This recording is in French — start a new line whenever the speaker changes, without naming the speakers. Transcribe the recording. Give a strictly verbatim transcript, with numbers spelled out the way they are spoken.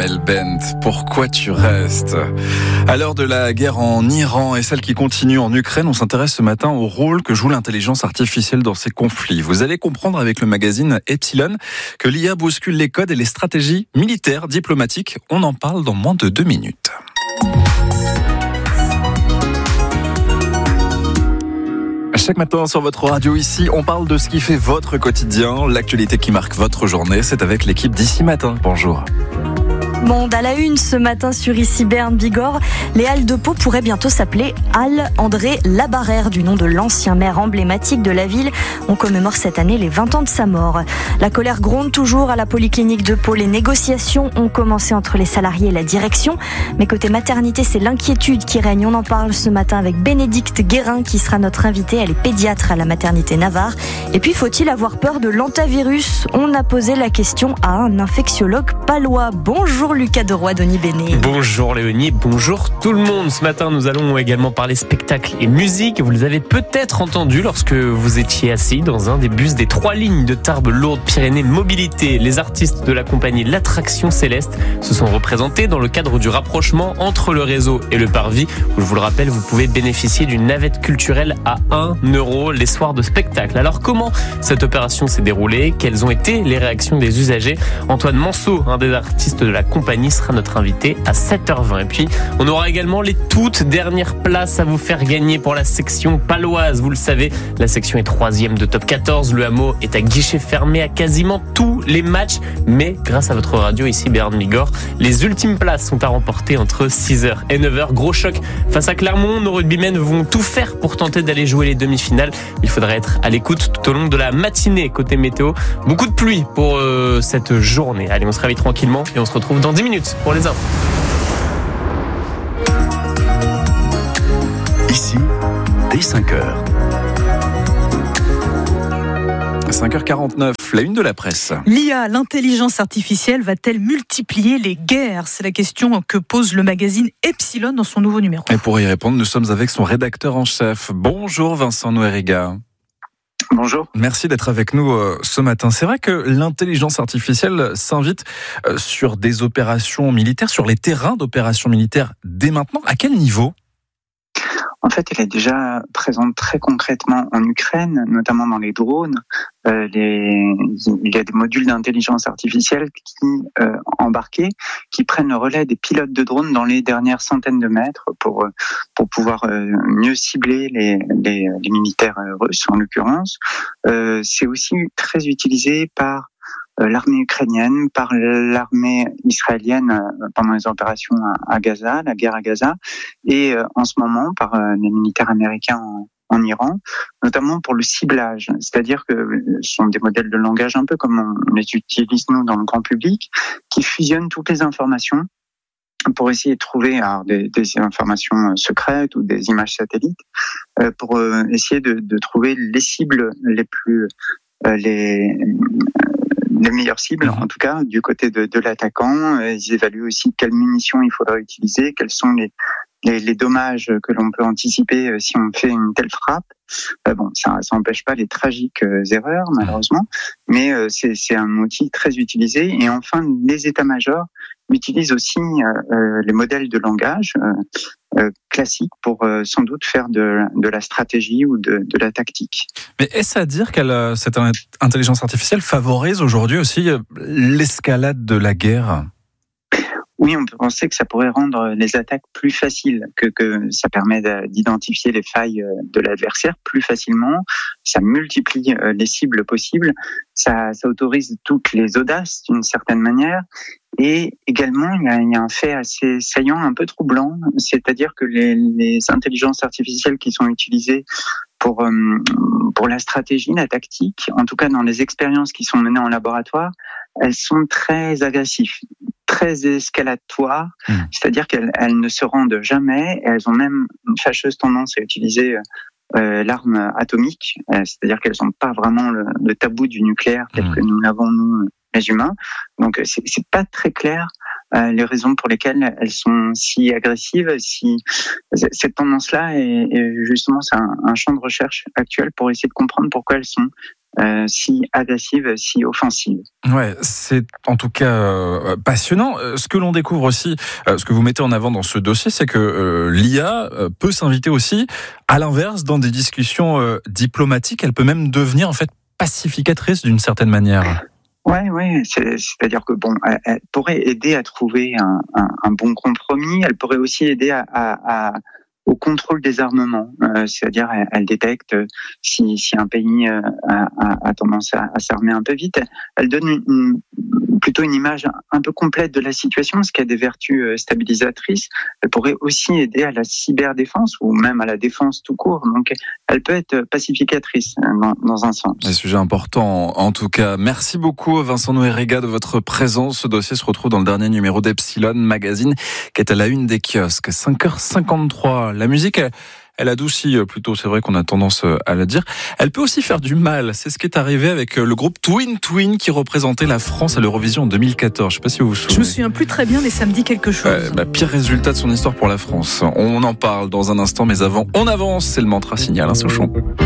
Amel Bent, pourquoi tu restes ? À l'heure de la guerre en Iran et celle qui continue en Ukraine, on s'intéresse ce matin au rôle que joue l'intelligence artificielle dans ces conflits. Vous allez comprendre avec le magazine Epsilon que l'I A bouscule les codes et les stratégies militaires, diplomatiques. On en parle dans moins de deux minutes. Chaque matin sur votre radio ici, on parle de ce qui fait votre quotidien, l'actualité qui marque votre journée. C'est avec l'équipe d'Ici Matin. Bonjour.
Monde à la une ce matin sur Ici Berne Bigorre. Les Halles de Pau pourraient bientôt s'appeler Halles André Labarrère, du nom de l'ancien maire emblématique de la ville. On commémore cette année les vingt ans de sa mort. La colère gronde toujours à la polyclinique de Pau. Les négociations ont commencé entre les salariés et la direction. Mais côté maternité, c'est l'inquiétude qui règne. On en parle ce matin avec Bénédicte Guérin qui sera notre invitée. Elle est pédiatre à la maternité Navarre. Et puis, faut-il avoir peur de l'antavirus ? On a posé la question à un infectiologue palois. Bonjour Lucas Deroy, Denis Bénet.
Bonjour Léonie, bonjour tout le monde. Ce matin, nous allons également parler spectacle et musique. Vous les avez peut-être entendus lorsque vous étiez assis dans un des bus des trois lignes de Tarbes Lourdes Pyrénées Mobilité. Les artistes de la compagnie L'Attraction Céleste se sont représentés dans le cadre du rapprochement entre le réseau et le Parvis. Je vous le rappelle, vous pouvez bénéficier d'une navette culturelle à un euro les soirs de spectacle. Alors comment cette opération s'est déroulée ? Quelles ont été les réactions des usagers ? Antoine Manceau, un des artistes de la compagnie, sera notre invité à sept heures vingt. Et puis, on aura également les toutes dernières places à vous faire gagner pour la section paloise. Vous le savez, la section est troisième de top quatorze. Le hameau est à guichet fermé à quasiment tous les matchs. Mais grâce à votre radio ici, Berne Bigorre, les ultimes places sont à remporter entre six heures et neuf heures. Gros choc face à Clermont. Nos rugbymen vont tout faire pour tenter d'aller jouer les demi-finales. Il faudra être à l'écoute tout au long de la matinée. Côté météo, beaucoup de pluie pour euh, cette journée. Allez, on se réveille tranquillement et on se retrouve dans dix minutes pour les infos.
Ici, dès cinq heures.
cinq heures quarante-neuf, la une de la presse.
L'I A, l'intelligence artificielle, va-t-elle multiplier les guerres ? C'est la question que pose le magazine Epsilon dans son nouveau numéro.
Et pour y répondre, nous sommes avec son rédacteur en chef. Bonjour Vincent Noeriga.
Bonjour.
Merci d'être avec nous euh, ce matin. C'est vrai que l'intelligence artificielle s'invite euh, sur des opérations militaires, sur les terrains d'opérations militaires dès maintenant. À quel niveau ?
En fait, elle est déjà présente très concrètement en Ukraine, notamment dans les drones. Euh, les, il y a des modules d'intelligence artificielle qui euh, embarqués, qui prennent le relais des pilotes de drones dans les dernières centaines de mètres pour pour pouvoir euh, mieux cibler les, les, les militaires russes en l'occurrence. Euh, c'est aussi très utilisé par l'armée ukrainienne, par l'armée israélienne pendant les opérations à Gaza, la guerre à Gaza, et en ce moment par les militaires américains en, en Iran, notamment pour le ciblage. C'est-à-dire que ce sont des modèles de langage un peu comme on les utilise nous dans le grand public, qui fusionnent toutes les informations pour essayer de trouver alors, des, des informations secrètes ou des images satellites, euh, pour euh, essayer de, de trouver les cibles les plus... Euh, les les meilleures cibles, en tout cas, du côté de, de l'attaquant. Ils évaluent aussi quelles munitions il faudra utiliser, quels sont les, les, les dommages que l'on peut anticiper si on fait une telle frappe. Euh, bon, ça n'empêche pas les tragiques euh, erreurs, malheureusement, mais euh, c'est, c'est un outil très utilisé. Et enfin, les états-majors utilisent aussi euh, les modèles de langage euh, euh, classiques pour euh, sans doute faire de, de la stratégie ou de, de la tactique.
Mais est-ce à dire que cette intelligence artificielle favorise aujourd'hui aussi l'escalade de la guerre ?
Oui, on peut penser que ça pourrait rendre les attaques plus faciles, que, que ça permet d'identifier les failles de l'adversaire plus facilement, ça multiplie les cibles possibles, ça, ça autorise toutes les audaces d'une certaine manière, et également il y a, il y a un fait assez saillant, un peu troublant, c'est-à-dire que les, les intelligences artificielles qui sont utilisées pour, pour la stratégie, la tactique, en tout cas dans les expériences qui sont menées en laboratoire, elles sont très agressives, très escalatoires, mmh. c'est-à-dire qu'elles elles ne se rendent jamais, et elles ont même une fâcheuse tendance à utiliser euh, l'arme atomique, euh, c'est-à-dire qu'elles n'ont pas vraiment le, le tabou du nucléaire tel mmh. que nous l'avons nous les humains. Donc c'est, c'est pas très clair euh, les raisons pour lesquelles elles sont si agressives. Si cette tendance-là est, est justement c'est un, un champ de recherche actuel pour essayer de comprendre pourquoi elles sont euh, si agressive, si offensive.
Ouais, c'est en tout cas euh, passionnant. Ce que l'on découvre aussi, euh, ce que vous mettez en avant dans ce dossier, c'est que euh, l'I A euh, peut s'inviter aussi, à l'inverse, dans des discussions euh, diplomatiques. Elle peut même devenir en fait pacificatrice d'une certaine manière.
Ouais, ouais, c'est, c'est-à-dire que bon, elle, elle pourrait aider à trouver un, un, un bon compromis. Elle pourrait aussi aider à, à, à au contrôle des armements, euh, c'est-à-dire elle, elle détecte si, si un pays euh, a, a tendance à, à s'armer un peu vite. Elle donne une, une, plutôt une image un peu complète de la situation, ce qui a des vertus stabilisatrices. Elle pourrait aussi aider à la cyberdéfense ou même à la défense tout court. Donc, elle peut être pacificatrice dans, dans un sens.
Un sujet important en tout cas. Merci beaucoup Vincent Noerega de votre présence. Ce dossier se retrouve dans le dernier numéro d'Epsilon Magazine qui est à la une des kiosques. cinq heures cinquante-trois. La musique, elle, elle adoucit plutôt, c'est vrai qu'on a tendance à le dire. Elle peut aussi faire du mal. C'est ce qui est arrivé avec le groupe Twin Twin qui représentait la France à l'Eurovision en deux mille quatorze. Je ne sais pas si vous vous souvenez.
Je me souviens plus très bien, mais ça me dit quelque chose.
Euh, bah, pire résultat de son histoire pour la France. On en parle dans un instant, mais avant, on avance. C'est le mantra signal, hein, Souchon.